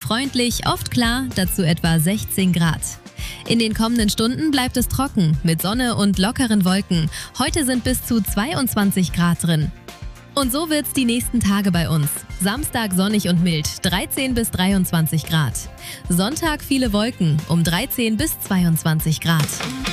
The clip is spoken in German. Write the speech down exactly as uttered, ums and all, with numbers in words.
freundlich, oft klar, dazu etwa sechzehn Grad. In den kommenden Stunden bleibt es trocken, mit Sonne und lockeren Wolken. Heute sind bis zu zweiundzwanzig Grad drin. Und so wird's die nächsten Tage bei uns. Samstag sonnig und mild, dreizehn bis dreiundzwanzig Grad. Sonntag viele Wolken, um dreizehn bis zweiundzwanzig Grad.